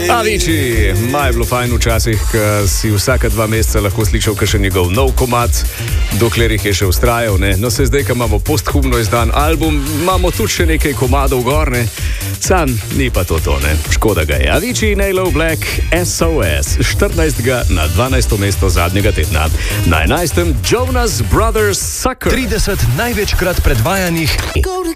Avicii, maj bilo fajn včasih, ko si vsaka 2 meseca lahko slišal kakšen njegov nov komad, dokler jih je še ustrajal, ne. No, se zdaj, ko imamo posthumno izdan album, imamo tudi še nekaj komadov gor, ne. Sam ni pa to, ne. Škoda ga je. Avicii, Nailo Black, SOS, 14. na 12. mesto zadnjega tedna. Na 11. Jonas Brothers Sucker. 30 največkrat predvajanih